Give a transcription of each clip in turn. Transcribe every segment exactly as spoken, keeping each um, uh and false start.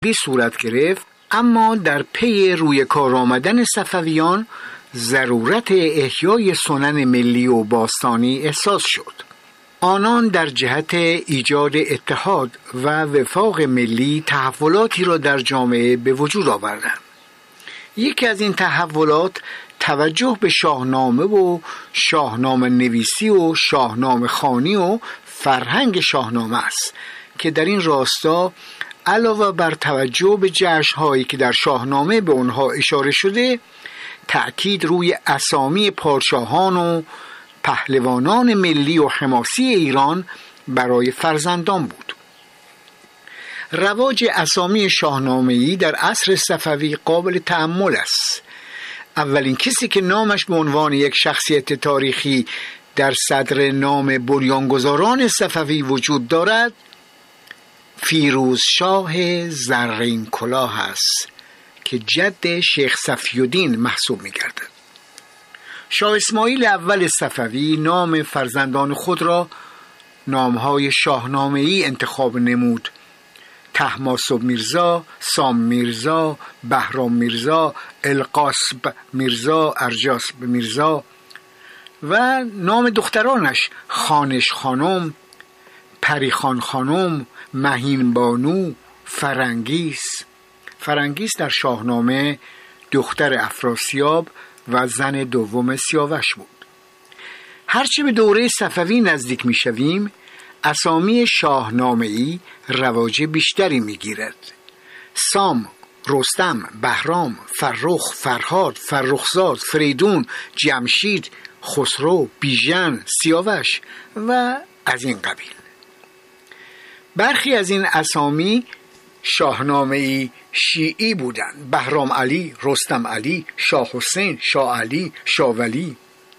بی صورت گرفت، اما در پی روی کار آمدن صفویان ضرورت احیای سنن ملی و باستانی احساس شد. آنان در جهت ایجاد اتحاد و وفاق ملی تحولاتی را در جامعه به وجود آوردند. یکی از این تحولات توجه به شاهنامه و شاهنامه نویسی و شاهنامه خوانی و فرهنگ شاهنامه است که در این راستا علاوه بر توجه به جشن‌هایی که در شاهنامه به آنها اشاره شده، تأکید روی اسامی پادشاهان و پهلوانان ملی و حماسی ایران برای فرزندان بود. رواج اسامی شاهنامه‌ای در عصر صفوی قابل تأمل است. اولین کسی که نامش به عنوان یک شخصیت تاریخی در صدر نام بنیانگذاران صفوی وجود دارد، فیروز شاه زرین کلاه است که جد شیخ صفی‌الدین محسوب می‌گردد. شاه اسماعیل اول صفوی نام فرزندان خود را نام‌های شاهنامه‌ای انتخاب نمود: طهماسب میرزا، سام میرزا، بهرام میرزا، القاسب میرزا، ارجاسب میرزا و نام دخترانش خانش خانم، پریخان خانم، مهین بانو، فرنگیس. فرنگیس در شاهنامه دختر افراسیاب و زن دوم سیاوش بود. هرچه به دوره صفوی نزدیک می شویم، اسامی شاهنامه‌ای رواج بیشتری می گیرد. سام، رستم، بهرام، فرخ، فرهاد، فرخزاد، فریدون، جمشید، خسرو، بیژن، سیاوش و از این قبیل. برخی از این اسامی شاهنامه‌ای شیعی بودند: بهرام علی، رستم علی، شاه حسین، شاه علی، شاه ولی.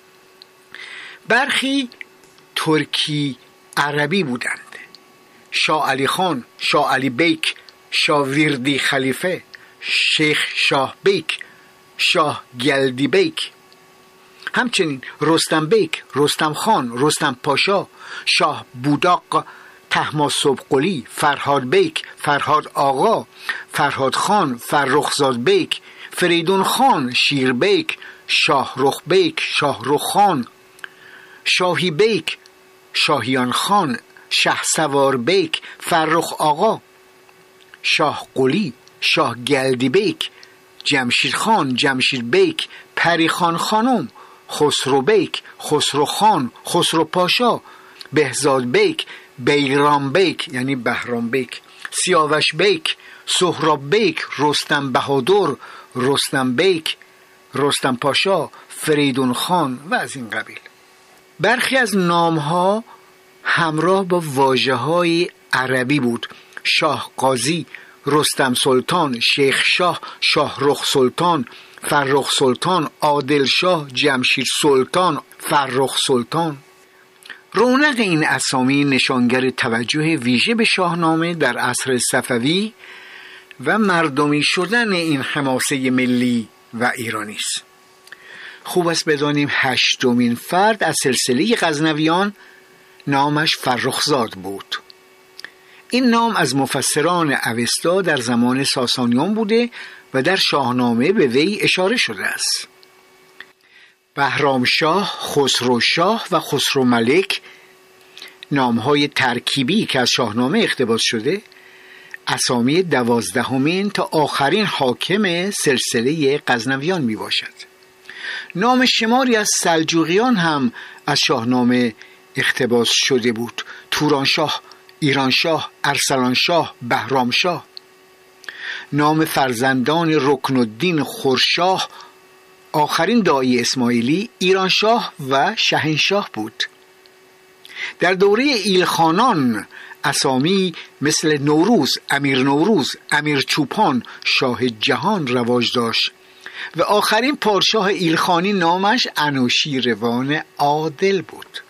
برخی ترکی عربی بودند: شاه علی خان، شاه علی بیک، شاه ویردی خلیفه، شیخ شاه بیک، شاه گلدی بیک. همچنین رستم بیک، رستم خان، رستم پاشا، شاه بوداق، طهماسب قلی، فرهاد بیک، فرهاد آقا، فرهاد خان، فرخزاد بیک، فریدون خان، شیر بیک، شاه رخ بیک، شاه رخ خان، شاهی بیک، شاهیان خان، شه سوار بیک، فرخ آقا، شاه قلی، شاه گلدی بیک، جمشید خان، جمشید بیک، پری خان خانم، خسرو بیک، خسرو خان، خسرو پاشا، بهزاد بیک، بیرام بیک یعنی بهرام بیک، سیاوش بیک، سهراب بیک، رستم بهادر، رستم بیک، رستم پاشا، فریدون خان و از این قبیل. برخی از نامها همراه با واژه‌های عربی بود: شاه قاضی، رستم سلطان، شیخ شاه، شاه رخ سلطان، فرخ سلطان، عادل شاه، جمشید سلطان، فرخ سلطان. رونق این اسامی نشانگر توجه ویژه به شاهنامه در عصر صفوی و مردمی شدن این حماسه ملی و ایرانی است. خوب است بدانیم هشتمین فرد از سلسله غزنویان نامش فرخزاد بود. این نام از مفسران اوستا در زمان ساسانیان بوده و در شاهنامه به وی اشاره شده است. بهرام شاه، خسرو شاه و خسرو ملک، نامهای ترکیبی که از شاهنامه اقتباس شده، اسامی دوازدهمین تا آخرین حاکم سلسله غزنویان می باشد. نام شماری از سلجوقیان هم از شاهنامه اقتباس شده بود: تورانشاه، ایرانشاه، ارسلانشاه، بهرامشاه. نام فرزندان رکن الدین خورشاه، آخرین داعی اسماعیلی، ایرانشاه و شاهنشاه بود. در دوره ایلخانان اسامی مثل نوروز، امیر نوروز، امیر چوپان، شاه جهان رواج داشت و آخرین پادشاه ایلخانی نامش انوشیروان عادل بود.